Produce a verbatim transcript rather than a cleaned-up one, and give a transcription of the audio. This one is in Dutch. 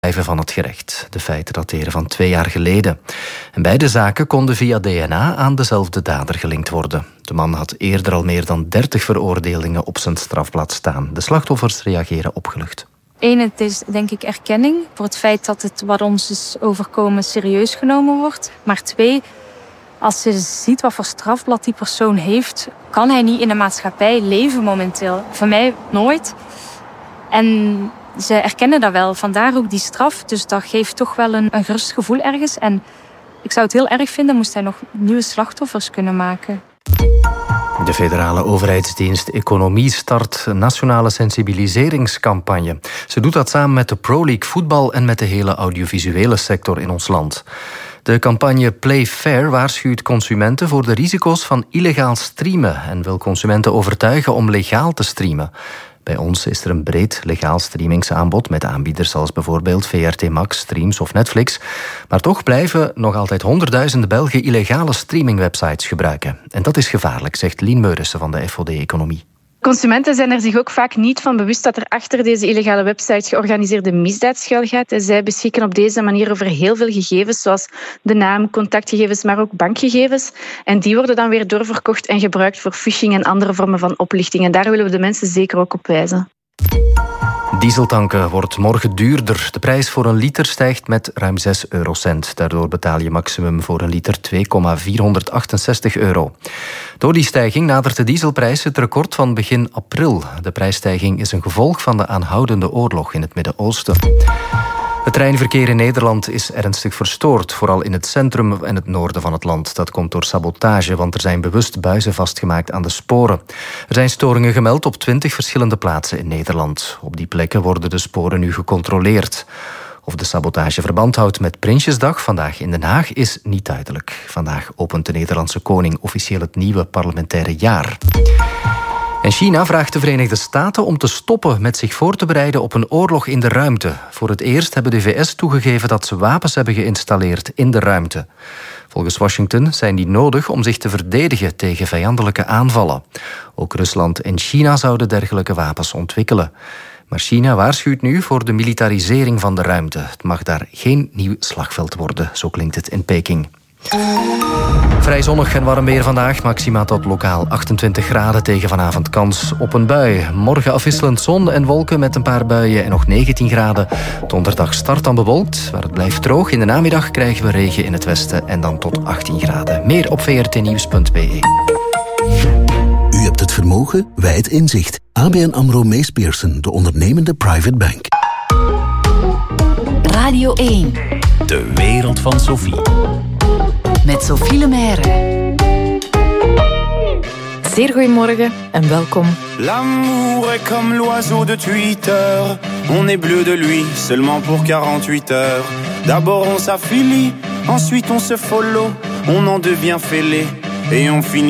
van het gerecht. De feiten dateren van twee jaar geleden. En beide zaken konden via D N A aan dezelfde dader gelinkt worden. De man had eerder al meer dan dertig veroordelingen op zijn strafblad staan. De slachtoffers reageren opgelucht. Eén, het is denk ik erkenning voor het feit dat het wat ons is overkomen serieus genomen wordt. Maar twee, als je ziet wat voor strafblad die persoon heeft, kan hij niet in de maatschappij leven momenteel. Voor mij nooit. En ze erkennen dat wel, vandaar ook die straf. Dus dat geeft toch wel een, een gerust gevoel ergens. En ik zou het heel erg vinden moest hij nog nieuwe slachtoffers kunnen maken. De federale overheidsdienst Economie start een nationale sensibiliseringscampagne. Ze doet dat samen met de Pro League voetbal en met de hele audiovisuele sector in ons land. De campagne Play Fair waarschuwt consumenten voor de risico's van illegaal streamen en wil consumenten overtuigen om legaal te streamen. Bij ons is er een breed legaal streamingsaanbod met aanbieders als bijvoorbeeld V R T Max, Streams of Netflix. Maar toch blijven nog altijd honderdduizenden Belgen illegale streamingwebsites gebruiken. En dat is gevaarlijk, zegt Lien Meurissen van de F O D Economie. Consumenten zijn er zich ook vaak niet van bewust dat er achter deze illegale websites georganiseerde misdaad schuilgaat. Zij beschikken op deze manier over heel veel gegevens, zoals de naam, contactgegevens, maar ook bankgegevens. En die worden dan weer doorverkocht en gebruikt voor phishing en andere vormen van oplichting. En daar willen we de mensen zeker ook op wijzen. Dieseltanken wordt morgen duurder. De prijs voor een liter stijgt met ruim zes eurocent. Daardoor betaal je maximum voor een liter twee komma vierhonderdachtenzestig euro. Door die stijging nadert de dieselprijs het record van begin april. De prijsstijging is een gevolg van de aanhoudende oorlog in het Midden-Oosten. Het treinverkeer in Nederland is ernstig verstoord, vooral in het centrum en het noorden van het land. Dat komt door sabotage, want er zijn bewust buizen vastgemaakt aan de sporen. Er zijn storingen gemeld op twintig verschillende plaatsen in Nederland. Op die plekken worden de sporen nu gecontroleerd. Of de sabotage verband houdt met Prinsjesdag vandaag in Den Haag is niet duidelijk. Vandaag opent de Nederlandse koning officieel het nieuwe parlementaire jaar. En China vraagt de Verenigde Staten om te stoppen met zich voor te bereiden op een oorlog in de ruimte. Voor het eerst hebben de V S toegegeven dat ze wapens hebben geïnstalleerd in de ruimte. Volgens Washington zijn die nodig om zich te verdedigen tegen vijandelijke aanvallen. Ook Rusland en China zouden dergelijke wapens ontwikkelen. Maar China waarschuwt nu voor de militarisering van de ruimte. Het mag daar geen nieuw slagveld worden, zo klinkt het in Peking. Vrij zonnig en warm weer vandaag. Maxima tot lokaal achtentwintig graden, tegen vanavond kans op een bui. Morgen afwisselend zon en wolken met een paar buien en nog negentien graden. Donderdag start dan bewolkt, maar het blijft droog. In de namiddag krijgen we regen in het westen en dan tot achttien graden. Meer op v r t nieuws punt b e. U hebt het vermogen, wij het inzicht. A B N AMRO Mees Pierson, de ondernemende private bank. Radio één. De wereld van Sophie. Met Sophie Lemaire. Zeer goedemorgen en welkom. L'amour est comme l'oiseau de Twitter. On est bleu de lui seulement pour quarante-huit heures. D'abord on s'affilie, ensuite on se follow. On en devient fêlé et on finit